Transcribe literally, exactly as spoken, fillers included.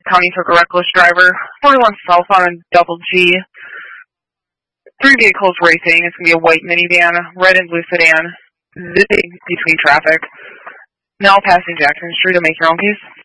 County took a reckless driver. forty-one south on a double G. Three vehicles racing. It's going to be a white minivan, red and blue sedan, zipping between traffic. Now passing Jackson Street to make your own case.